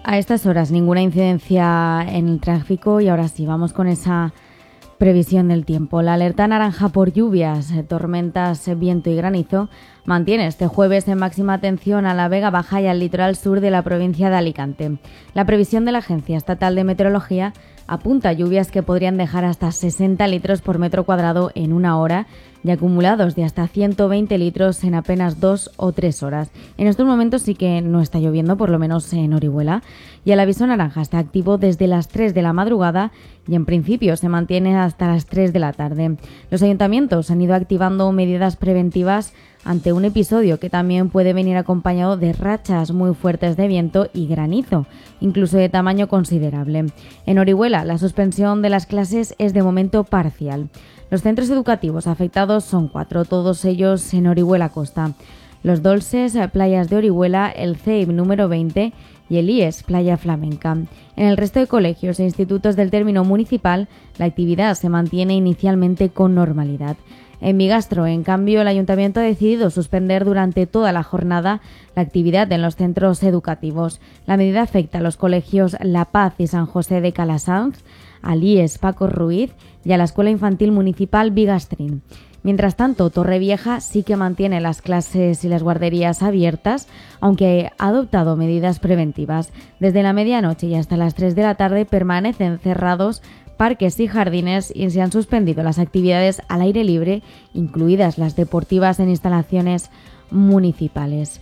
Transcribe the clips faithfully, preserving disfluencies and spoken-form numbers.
A estas horas ninguna incidencia en el tráfico y ahora sí, vamos con esa previsión del tiempo. La alerta naranja por lluvias, tormentas, viento y granizo mantiene este jueves en máxima atención a la Vega Baja y al litoral sur de la provincia de Alicante. La previsión de la Agencia Estatal de Meteorología apunta a lluvias que podrían dejar hasta sesenta litros por metro cuadrado en una hora y acumulados de hasta ciento veinte litros en apenas dos o tres horas. En estos momentos sí que no está lloviendo, por lo menos en Orihuela, y el aviso naranja está activo desde las tres de la madrugada y en principio se mantiene hasta las tres de la tarde. Los ayuntamientos han ido activando medidas preventivas ante un episodio que también puede venir acompañado de rachas muy fuertes de viento y granizo, incluso de tamaño considerable. En Orihuela, la suspensión de las clases es de momento parcial. Los centros educativos afectados son cuatro, todos ellos en Orihuela Costa. Los Dolces, Playas de Orihuela, el C E I B número veinte y el I E S, Playa Flamenca. En el resto de colegios e institutos del término municipal, la actividad se mantiene inicialmente con normalidad. En Bigastro, en cambio, el Ayuntamiento ha decidido suspender durante toda la jornada la actividad en los centros educativos. La medida afecta a los colegios La Paz y San José de Calasanz, al I E S Paco Ruiz y a la Escuela Infantil Municipal Bigastrín. Mientras tanto, Torrevieja sí que mantiene las clases y las guarderías abiertas, aunque ha adoptado medidas preventivas. Desde la medianoche y hasta las tres de la tarde permanecen cerrados parques y jardines y se han suspendido las actividades al aire libre, incluidas las deportivas en instalaciones municipales.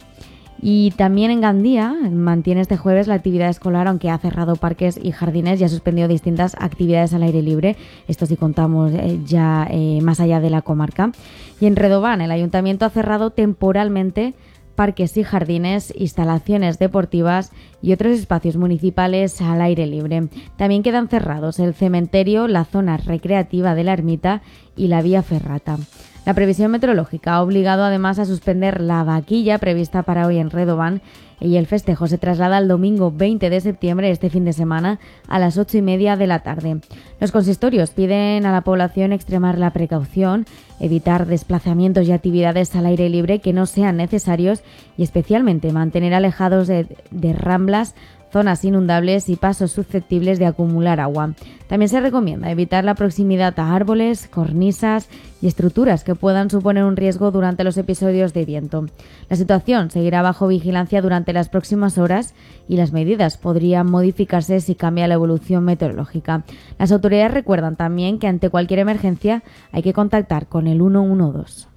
Y también en Gandía mantiene este jueves la actividad escolar, aunque ha cerrado parques y jardines y ha suspendido distintas actividades al aire libre. Esto sí contamos eh, ya eh, más allá de la comarca. Y en Redován, el ayuntamiento ha cerrado temporalmente parques y jardines, instalaciones deportivas y otros espacios municipales al aire libre. También quedan cerrados el cementerio, la zona recreativa de la ermita y la vía ferrata. La previsión meteorológica ha obligado además a suspender la vaquilla prevista para hoy en Redován y el festejo se traslada al domingo veinte de septiembre, este fin de semana, a las ocho y media de la tarde. Los consistorios piden a la población extremar la precaución, evitar desplazamientos y actividades al aire libre que no sean necesarios y especialmente mantener alejados de, de ramblas, zonas inundables y pasos susceptibles de acumular agua. También se recomienda evitar la proximidad a árboles, cornisas y estructuras que puedan suponer un riesgo durante los episodios de viento. La situación seguirá bajo vigilancia durante las próximas horas y las medidas podrían modificarse si cambia la evolución meteorológica. Las autoridades recuerdan también que ante cualquier emergencia hay que contactar con el uno uno dos.